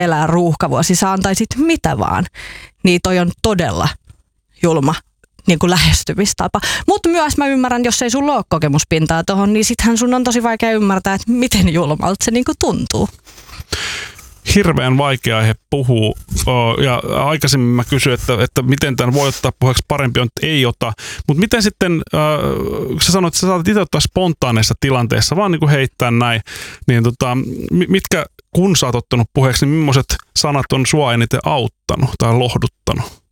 elää ruuhkavuosi, sä antaisit mitä vaan, niin toi on todella julma niin kuin lähestymistapa. Mutta myös mä ymmärrän, jos ei sulla ole kokemuspintaa tohon, niin sittenhän sun on tosi vaikea ymmärtää, että miten julmalta se niin kuin tuntuu. Hirveän vaikea aihe puhua. Ja aikaisemmin mä kysyin, että miten tämän voi ottaa puheeksi, parempi on, että ei ota. Mutta miten sitten, kun sä sanoit, että sä saatat itse ottaa spontaaneissa tilanteissa, vaan niin kuin heittää näin, niin mitkä, kun sä oot ottanut puheeksi, niin millaiset sanat on sua eniten auttanut tai lohduttanut?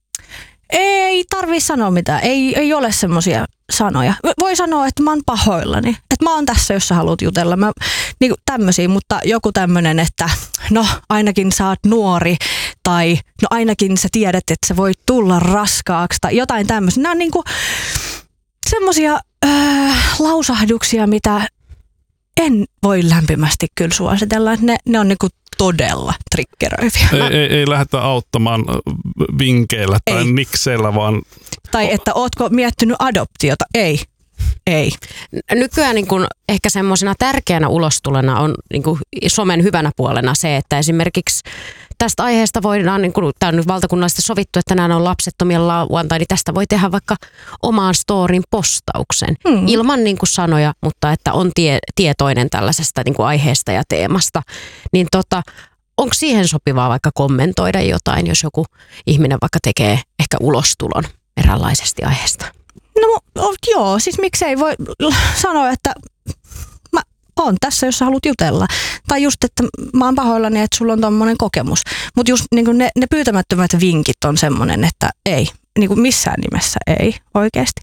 Ei tarvii sanoa mitään. Ei ole semmoisia sanoja. Voi sanoa, että mä oon pahoillani. Että mä oon tässä, jos sä haluat jutella. Niin tämmöisiä, mutta joku tämmönen, että no ainakin sä oot nuori. Tai no ainakin sä tiedät, että sä voit tulla raskaaksi. Tai jotain tämmöisiä. Nämä on niinku semmoisia lausahduksia, mitä en voi lämpimästi kyllä suositella. Ne on niinku todella triggeröiviä. Ei lähdetä auttamaan vinkkeillä tai nikseillä, vaan... Tai että ootko miettinyt adoptiota? Ei. Nykyään niin kun ehkä semmoisena tärkeänä ulostulena on niin kun somen hyvänä puolena se, että esimerkiksi tästä aiheesta voidaan, niin kun tämä on nyt valtakunnallisesti sovittu, että nämä on lapsettomien lauantai, niin tästä voi tehdä vaikka omaan storin postauksen ilman niin kun sanoja, mutta että on tietoinen tällaisesta niin kun aiheesta ja teemasta. Niin onko siihen sopivaa vaikka kommentoida jotain, jos joku ihminen vaikka tekee ehkä ulostulon eräänlaisesti aiheesta? No joo, siis miksei voi sanoa, että mä oon tässä, jos sä haluat jutella. Tai just, että mä oon pahoillani, että sulla on tommonen kokemus. Mutta just niin ne pyytämättömät vinkit on semmonen, että ei. Niin kuin missään nimessä ei oikeasti.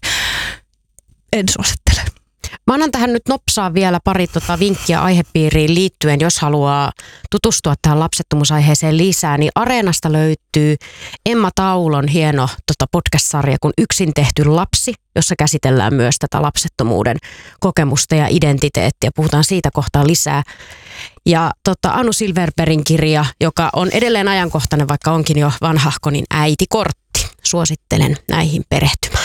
En suosittele. Mä annan tähän nyt nopsaa vielä pari vinkkiä aihepiiriin liittyen, jos haluaa tutustua tähän lapsettomuusaiheeseen lisää, niin Areenasta löytyy Emma Taulon hieno podcast-sarja kuin Yksin tehty lapsi, jossa käsitellään myös tätä lapsettomuuden kokemusta ja identiteettiä. Puhutaan siitä kohtaa lisää. Ja Anu Silverbergin kirja, joka on edelleen ajankohtainen, vaikka onkin jo vanhahko, niin Äitikortti. Suosittelen näihin perehtymään.